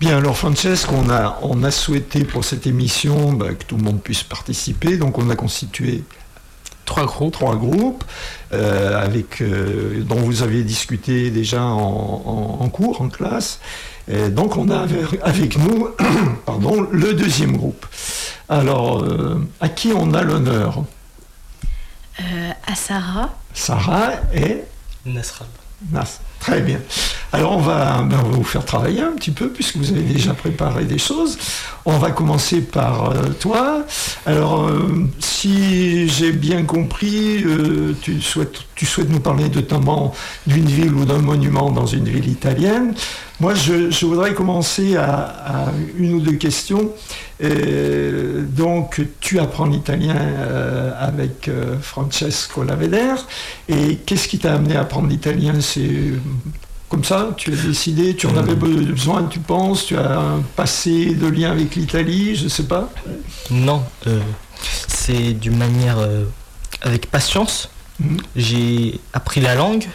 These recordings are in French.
Bien, alors Francesco, on a souhaité pour cette émission que tout le monde puisse participer, donc on a constitué trois groupes dont vous avez discuté déjà en cours, en classe. Et donc on a avec nous le deuxième groupe. Alors, à qui on a l'honneur? À Sarah. Sarah et Nasrab. Très bien. Alors on va vous faire travailler un petit peu puisque vous avez déjà préparé des choses. On va commencer par toi. Alors si j'ai bien compris, tu souhaites nous parler notamment d'une ville ou d'un monument dans une ville italienne. Moi je voudrais commencer à une ou deux questions. Donc tu apprends l'italien avec Francesco Laveder. Et qu'est-ce qui t'a amené à apprendre l'italien? C'est comme ça, tu as décidé, tu en avais besoin, tu penses, tu as un passé de lien avec l'Italie, je ne sais pas? Non, c'est d'une manière avec patience. J'ai appris la langue.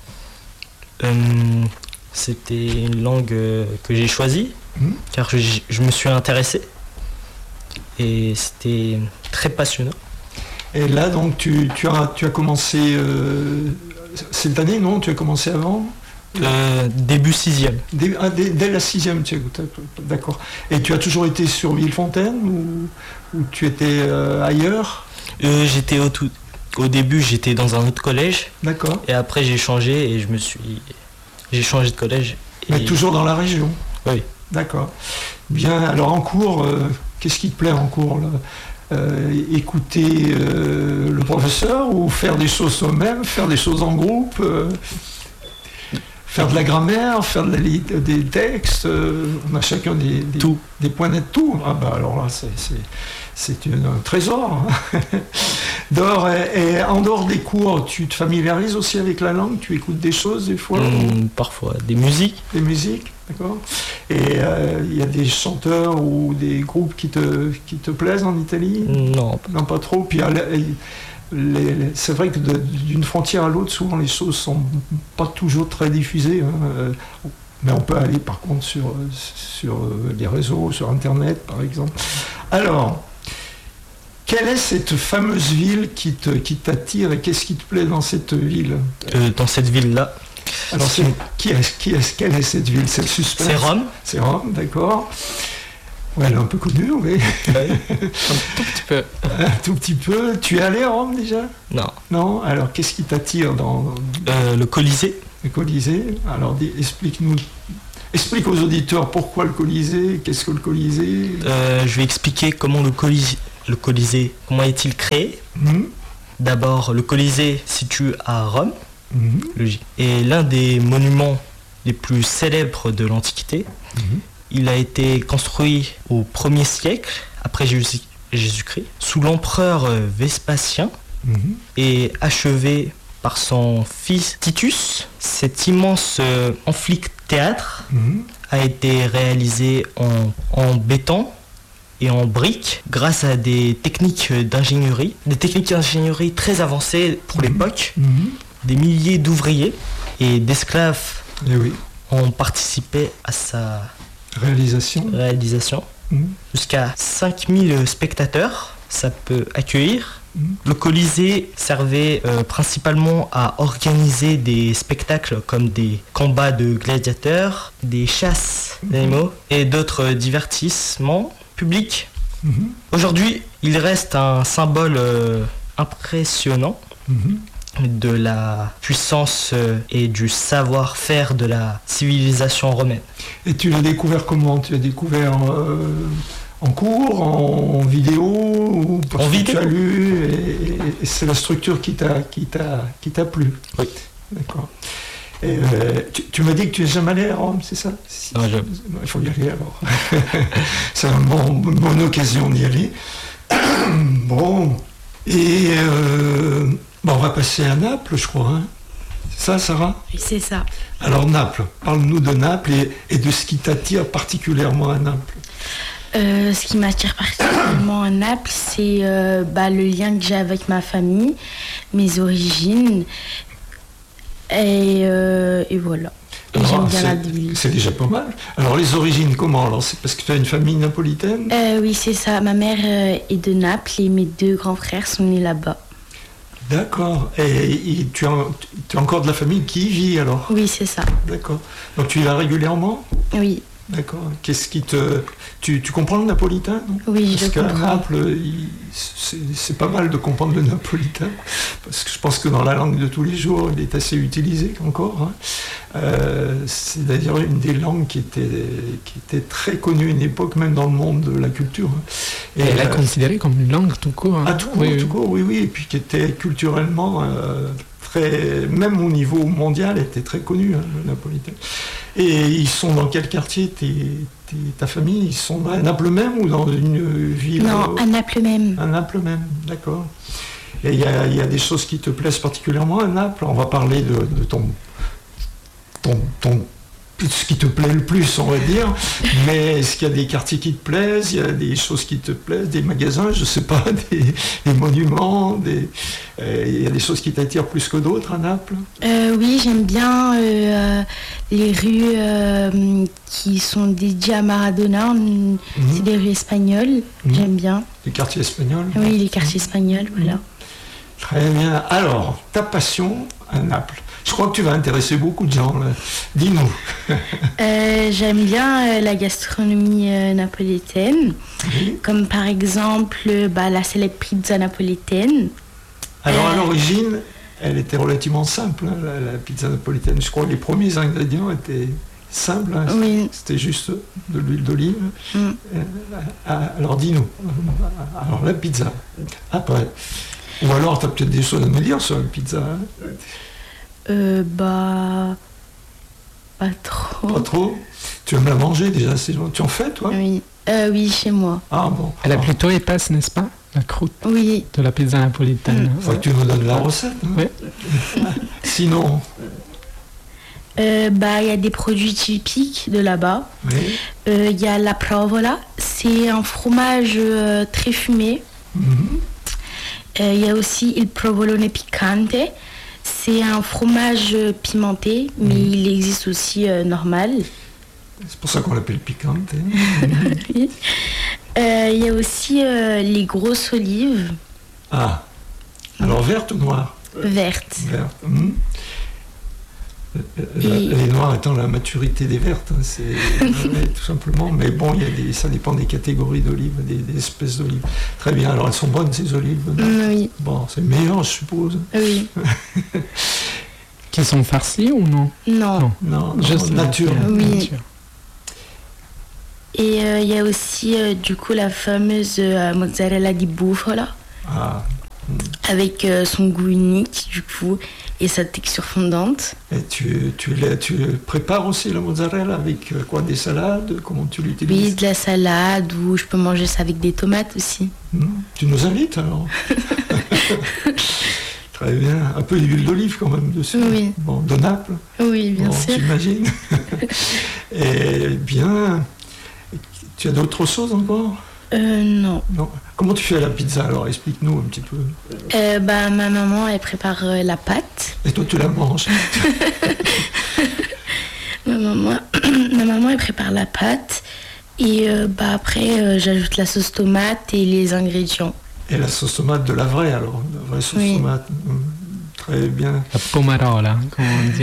C'était une langue que j'ai choisie, car je me suis intéressé. Et c'était très passionnant. Et là, donc, tu as commencé cette année, non? Tu as commencé avant? Début 6e. Dès la 6e, d'accord. Et tu as toujours été sur Villefontaine ou tu étais ailleurs? J'étais au début, j'étais dans un autre collège. D'accord. Et après, j'ai changé et j'ai changé de collège. Mais toujours dans la région? Oui. D'accord. Bien, alors en cours, qu'est-ce qui te plaît en cours là? Écouter le professeur ou faire des choses soi-même, faire des choses en groupe, faire de la grammaire, faire des textes, on a chacun des points net, tout. Ah bah alors là, c'est un trésor. Et en dehors des cours, tu te familiarises aussi avec la langue? Tu écoutes des choses des fois? Parfois, des musiques. Des musiques, d'accord. Et il y a des chanteurs ou des groupes qui te plaisent en Italie? Non. Non, pas trop. Puis c'est vrai que d'une frontière à l'autre, souvent les choses sont pas toujours très diffusées. Mais on peut aller par contre sur les réseaux, sur Internet par exemple. Alors, quelle est cette fameuse ville qui t'attire et qu'est-ce qui te plaît dans cette ville? Dans cette ville-là. Alors, quelle est cette ville? C'est le suspense. C'est Rome. C'est Rome, d'accord. Ouais, elle est un peu connue, oui. Ouais, un tout petit peu. Un tout petit peu. Tu es allé à Rome déjà? Non. Non? Alors, qu'est-ce qui t'attire dans... Le Colisée. Le Colisée. Alors, explique aux auditeurs pourquoi le Colisée, qu'est-ce que le Colisée? Je vais expliquer comment le Colisée, comment est-il créé. D'abord, le Colisée situé à Rome, logique, est l'un des monuments les plus célèbres de l'Antiquité. Il a été construit au 1er siècle, après Jésus-Christ, sous l'empereur Vespasien, et achevé par son fils Titus. Cet immense amphithéâtre a été réalisé en béton et en briques grâce à des techniques d'ingénierie très avancées pour l'époque. Des milliers d'ouvriers et d'esclaves ont participé à sa réalisation. Jusqu'à 5000 spectateurs, ça peut accueillir. Le Colisée servait principalement à organiser des spectacles comme des combats de gladiateurs, des chasses d'animaux et d'autres divertissements publics. Aujourd'hui, il reste un symbole impressionnant de la puissance et du savoir-faire de la civilisation romaine. Et tu l'as découvert comment? Tu l'as découvert en cours, en vidéo, ou parce que tu as lu et c'est la structure qui t'a plu? Oui. D'accord. Et, tu m'as dit que tu n'es jamais allé à Rome, c'est ça? Non, il faut y aller alors. C'est une bonne occasion d'y aller. Bon. Et on va passer à Naples, je crois. Hein. C'est ça, Sarah? Oui, c'est ça. Alors Naples, parle-nous de Naples et de ce qui t'attire particulièrement à Naples. Ce qui m'attire particulièrement à Naples, c'est le lien que j'ai avec ma famille, mes origines, et voilà. Et j'aime bien la ville. C'est déjà pas mal. Alors les origines, comment? Alors c'est parce que tu as une famille napolitaine? Oui, c'est ça. Ma mère est de Naples et mes 2 grands frères sont nés là-bas. D'accord. Et tu as encore de la famille qui y vit alors? Oui, c'est ça. D'accord. Donc tu y vas régulièrement? Oui. D'accord. Qu'est-ce qui te... Tu comprends le napolitain, non? Oui, parce je comprends. Qu'à Naples, c'est pas mal de comprendre le napolitain, parce que je pense que dans la langue de tous les jours, il est assez utilisé encore. Hein. C'est d'ailleurs une des langues qui était très connue à une époque, même dans le monde de la culture. Hein. Et elle est considérée comme une langue tout court. Hein. Ah, tout court, oui. Et puis qui était culturellement... même au niveau mondial, était très connu, hein, le napolitain. Et ils sont dans quel quartier, ta famille? Ils sont à Naples même ou dans une ville? Non, à Naples même. À Naples même, d'accord. Et il y a des choses qui te plaisent particulièrement à Naples? On va parler de ton ce qui te plaît le plus, on va dire, mais est-ce qu'il y a des quartiers qui te plaisent, il y a des choses qui te plaisent, des magasins, je sais pas, des monuments, il y a des choses qui t'attirent plus que d'autres à Naples? Oui, j'aime bien les rues qui sont dédiées à Maradona, c'est des rues espagnoles, j'aime bien. Les quartiers espagnols? Oui, les quartiers espagnols, voilà. Très bien. Alors, ta passion à Naples? Je crois que tu vas intéresser beaucoup de gens, là. Dis-nous. J'aime bien la gastronomie napolitaine, comme par exemple la célèbre pizza napolitaine. Alors à l'origine, elle était relativement simple, hein, la pizza napolitaine. Je crois que les premiers ingrédients étaient simples. Hein. Oui. C'était juste de l'huile d'olive. Alors dis-nous. Alors la pizza, après. Ou alors tu as peut-être des choses à me dire sur la pizza. Hein. Pas trop. Pas trop? Tu aimes la manger déjà? Tu en fais, toi? Oui. Oui, chez moi. Ah bon. Elle est plutôt épaisse, n'est-ce pas? La croûte de la pizza napolitaine. Faut que tu nous donnes la recette. Hein? Oui. Sinon? Il y a des produits typiques de là-bas. Oui. Y a la provola. C'est un fromage très fumé. Il y a aussi il provolone piccante. C'est un fromage pimenté, mais il existe aussi normal. C'est pour ça qu'on l'appelle piquante. Oui. Il y a aussi les grosses olives. Ah, alors vertes ou noires? Vertes. Vertes. Les noires étant la maturité des vertes, hein, c'est tout simplement. Mais bon, ça dépend des catégories d'olives, des espèces d'olives. Très bien, alors elles sont bonnes ces olives? Oui. Bon, c'est meilleur, je suppose. Oui. Qui sont farcies ou non? Non. Juste nature. Oui. Nature. Et il y a aussi du coup la fameuse mozzarella di bufala. Ah. Avec son goût unique du coup et sa texture fondante. Et tu prépares aussi la mozzarella avec quoi? Des salades? Comment tu l'utilises? Oui, de la salade ou je peux manger ça avec des tomates aussi. Tu nous invites alors? Très bien. Un peu d'huile d'olive quand même dessus. Oui. Bon, de Naples? Oui, bien sûr. J'imagine. Et bien, tu as d'autres choses encore? Non. Comment tu fais la pizza alors? Explique-nous un petit peu. Ma maman, elle prépare la pâte. Et toi, tu la manges? ma maman, elle prépare la pâte. Et après, j'ajoute la sauce tomate et les ingrédients. Et la sauce tomate de la vraie alors? La vraie sauce tomate. Très bien. La pomarola, comme on dit.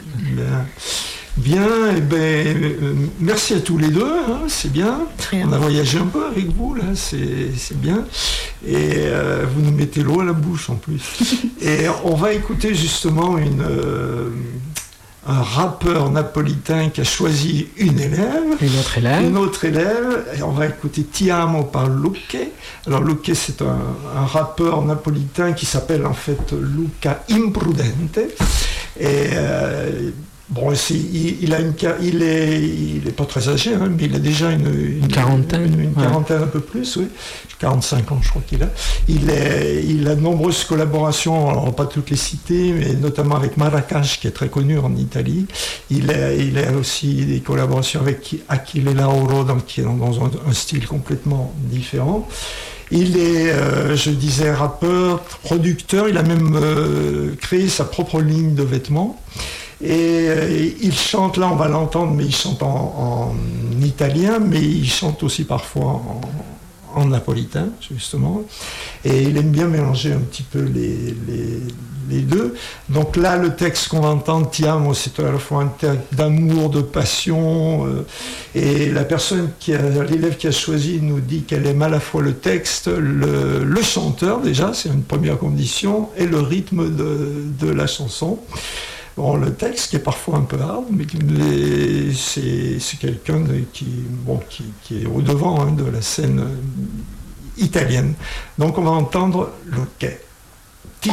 Bien, merci à tous les deux, hein, c'est bien. On a voyagé un peu avec vous, là, c'est bien. Et vous nous mettez l'eau à la bouche en plus. Et on va écouter justement un rappeur napolitain qui a choisi une autre élève. Et on va écouter Ti amo par Luque. Alors Luque, c'est un rappeur napolitain qui s'appelle en fait Luca Imprudente. Et bon, il est pas très âgé, hein, mais il a déjà une quarantaine. Une quarantaine un peu plus, oui. 45 ans, je crois qu'il a. Il a de nombreuses collaborations, alors pas toutes les citer, mais notamment avec Marracash, qui est très connu en Italie. Il a aussi des collaborations avec Achille Lauro, qui est dans un style complètement différent. Il est, je disais, rappeur, producteur. Il a même créé sa propre ligne de vêtements. Et il chante, là on va l'entendre, mais il chante en italien, mais il chante aussi parfois en napolitain, justement. Et il aime bien mélanger un petit peu les deux. Donc là, le texte qu'on va entendre, Ti-amo, c'est à la fois un texte d'amour, de passion. Et l'élève qui a choisi nous dit qu'elle aime à la fois le texte, le chanteur déjà, c'est une première condition, et le rythme de la chanson. Bon, le texte qui est parfois un peu hard, mais c'est quelqu'un qui est au devant de la scène italienne. Donc on va entendre le quai. Ti